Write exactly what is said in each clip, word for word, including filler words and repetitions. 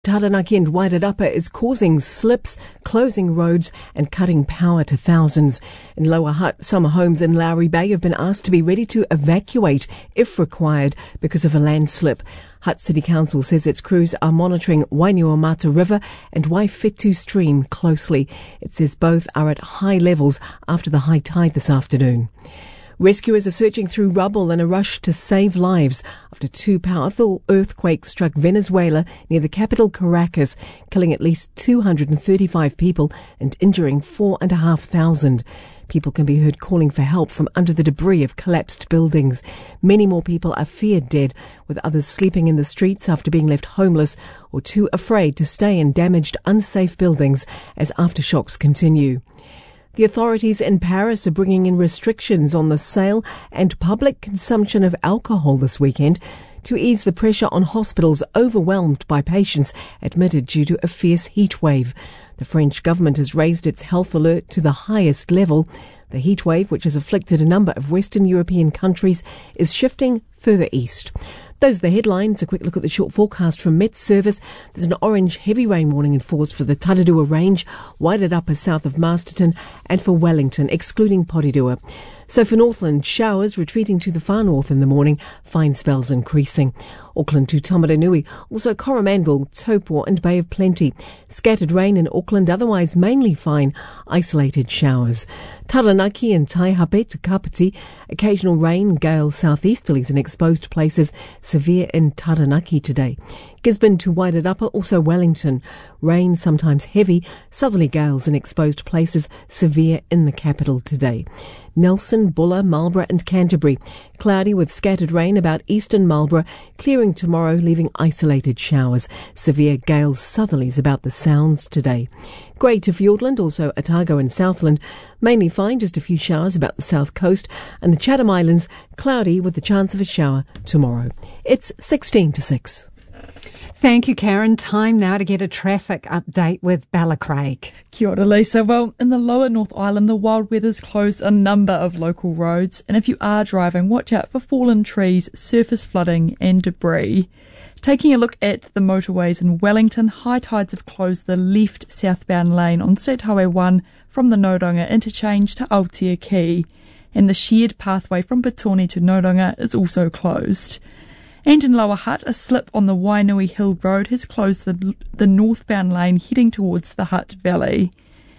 Taranaki and Wairarapa is causing slips, closing roads and cutting power to thousands. In Lower Hutt, some homes in Lowry Bay have been asked to be ready to evacuate if required because of a landslip. Hutt City Council says its crews are monitoring Wainuiomata River and Waifetu Stream closely. It says both are at high levels after the high tide this afternoon. Rescuers are searching through rubble in a rush to save lives after two powerful earthquakes struck Venezuela near the capital Caracas, killing at least two hundred thirty-five people and injuring four and a half thousand. People can be heard calling for help from under the debris of collapsed buildings. Many more people are feared dead, with others sleeping in the streets after being left homeless or too afraid to stay in damaged, unsafe buildings as aftershocks continue. The authorities in Paris are bringing in restrictions on the sale and public consumption of alcohol this weekend to ease the pressure on hospitals overwhelmed by patients admitted due to a fierce heat wave. The French government has raised its health alert to the highest level. The heat wave, which has afflicted a number of Western European countries, is shifting further east. Those are the headlines. A quick look at the short forecast from Met Service. There's an orange heavy rain warning in force for the Tararua Range, Wairarapa south of Masterton, and for Wellington, excluding Porirua. So for Northland, showers retreating to the far north in the morning, fine spells increasing. Auckland to Tamaranui, also Coromandel, Taupo and Bay of Plenty. Scattered rain in Auckland, otherwise mainly fine, isolated showers. Taranaki and Taihape to Kapiti, occasional rain, gales southeasterlies in exposed places, severe in Taranaki today. Gisborne to Wairarapa, also Wellington. Rain, sometimes heavy, southerly gales in exposed places, severe in the capital today. Nelson, Buller, Marlborough and Canterbury. Cloudy with scattered rain about eastern Marlborough, clearing tomorrow, leaving isolated showers. Severe gales southerlies about the Sounds today. Grey to Fiordland, also Otago and Southland. Mainly fine, just a few showers about the south coast. And the Chatham Islands, cloudy with the chance of a shower tomorrow. It's sixteen to six. Thank you, Karen. Time now to get a traffic update with Bella Craig. Kia ora, Lisa. Well, in the lower North Island, the wild weather's closed a number of local roads. And if you are driving, watch out for fallen trees, surface flooding and debris. Taking a look at the motorways in Wellington, high tides have closed the left southbound lane on State Highway one from the Nodonga interchange to Aotea Quay. And the shared pathway from Petone to Nodonga is also closed. And in Lower Hutt, a slip on the Wainui Hill Road has closed the, the northbound lane heading towards the Hutt Valley.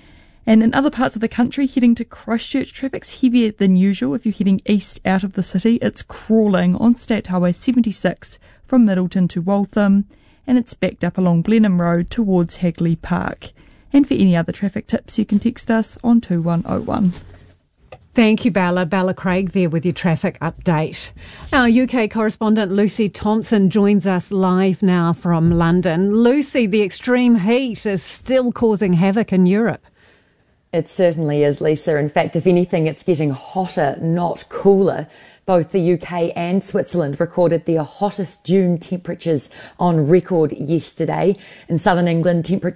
And in other parts of the country, heading to Christchurch, traffic's heavier than usual. If you're heading east out of the city, it's crawling on State Highway seventy-six from Middleton to Waltham, and it's backed up along Blenheim Road towards Hagley Park. And for any other traffic tips, you can text us on two one oh one. Thank you, Bella. Bella Craig there with your traffic update. Our U K correspondent Lucy Thompson joins us live now from London. Lucy, the extreme heat is still causing havoc in Europe. It certainly is, Lisa. In fact, if anything, it's getting hotter, not cooler. Both the U K and Switzerland recorded their hottest June temperatures on record yesterday. In southern England, temperatures